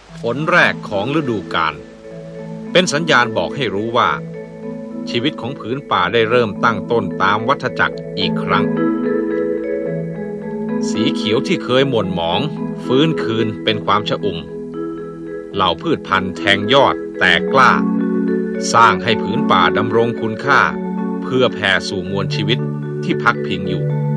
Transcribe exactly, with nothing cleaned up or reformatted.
ฝนแรกของฤดูกาลเป็นสัญญาณบอกให้รู้ว่าชีวิตของผืนป่าได้เริ่มตั้งต้นตามวัฏจักรอีกครั้งสีเขียวที่เคยหม่นหมองฟื้นคืนเป็นความชอุ่มเหล่าพืชพันธุ์แทงยอดแตกกล้าสร้างให้ผืนป่าดำรงคุณค่าเพื่อแผ่สู่มวลชีวิตที่พักพิงอยู่